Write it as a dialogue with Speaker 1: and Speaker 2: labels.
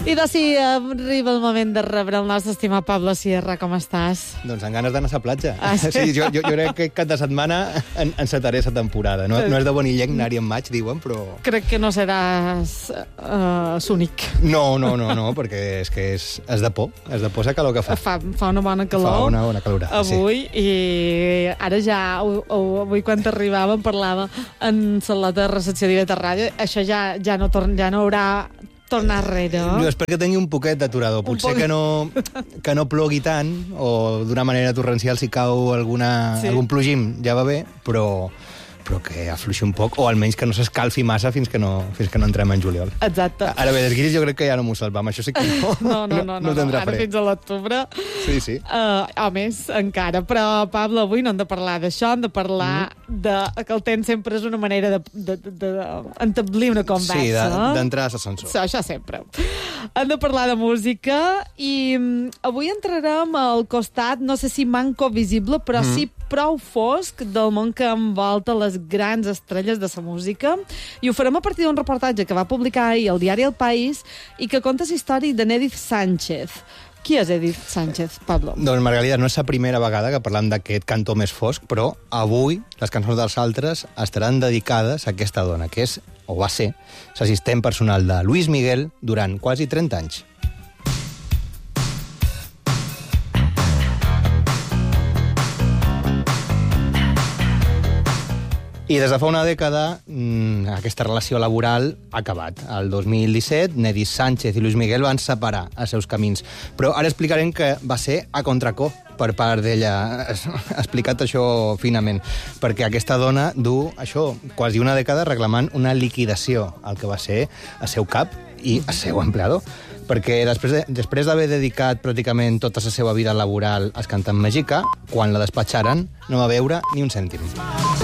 Speaker 1: I de si arriba el moment de rebre el nostre estimat Pablo Sierra, com estàs?
Speaker 2: Doncs amb ganes d'anar a la platja.
Speaker 1: Sí?
Speaker 2: Sí, jo crec que cap de setmana encetaré la temporada. No és de bonillenc anar-hi en maig, diuen, però...
Speaker 1: Crec que no seràs l'únic.
Speaker 2: No, perquè és que és de por. És de por la calor que fa.
Speaker 1: Fa una bona calor.
Speaker 2: Fa una bona calorada,
Speaker 1: avui, sí. I ara ja, avui quan t'arribàvem, parlava en la de recepció d'IV Ràdio, això ja no haurà tornar enrere.
Speaker 2: Jo espero que tingui un poquet d'aturador. Potser que no plogui tant, o d'una manera torrencial si cau algun plogim, ja va bé, però que afluixi un poc, o almenys que no s'escalfi massa fins que no entrem en juliol.
Speaker 1: Exacte.
Speaker 2: Ara bé, dels guiris jo crec que ja no m'ho salvam. Això sí que no tindrà
Speaker 1: ara
Speaker 2: fre.
Speaker 1: fins a l'octubre.
Speaker 2: Sí.
Speaker 1: O més, encara. Però, Pablo, avui no hem de parlar d'això, hem de parlar que el temps sempre és una manera d'entablir una conversa.
Speaker 2: Sí, d'entrar a l'ascensor.
Speaker 1: Això sempre. Hem de parlar de música i avui entrarem al costat, no sé si manco visible, però sí prou fosc del món que envolta les grans estrelles de la música, i ho farem a partir d'un reportatge que va publicar ahir el diari El País i que conta la història de Edith Sánchez. Qui és Edith Sánchez, Pablo?
Speaker 2: Doncs, Margalida, no és la primera vegada que parlam d'aquest cantó més fosc, però avui les cançons dels altres estaran dedicades a aquesta dona, que és, o va ser, l'assistent personal de Luis Miguel durant quasi 30 anys. I des de fa una dècada aquesta relació laboral ha acabat. El 2017, Edith Sánchez i Luis Miguel van separar els seus camins. Però ara explicarem que va ser a contracor per part d'ella. Ha explicat això finament, perquè aquesta dona du això quasi una dècada reclamant una liquidació al que va ser el seu cap i el seu empleador. Perquè després d'haver dedicat pràcticament tota la seva vida laboral als cantants mexicà, quan la despatxaren no va veure ni un cèntim.